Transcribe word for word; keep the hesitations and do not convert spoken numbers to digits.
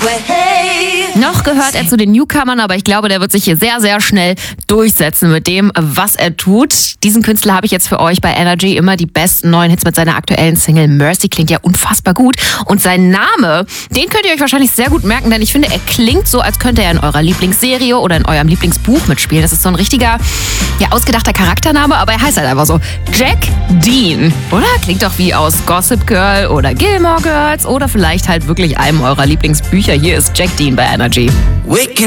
Noch gehört er zu den Newcomern, aber ich glaube, der wird sich hier sehr, sehr schnell durchsetzen mit dem, was er tut. Diesen Künstler habe ich jetzt für euch bei Energy immer die besten neuen Hits mit seiner aktuellen Single Mercy. Klingt ja unfassbar gut. Und sein Name, den könnt ihr euch wahrscheinlich sehr gut merken, denn ich finde, er klingt so, als könnte er in eurer Lieblingsserie oder in eurem Lieblingsbuch mitspielen. Das ist so ein richtiger, ja, ausgedachter Charaktername, aber er heißt halt einfach so Jack Dean. Oder? Klingt doch wie aus Gossip Girl oder Gilmore Girls oder vielleicht halt wirklich einem eurer Lieblingsbücher. Hier ist Jack Dean bei Energy.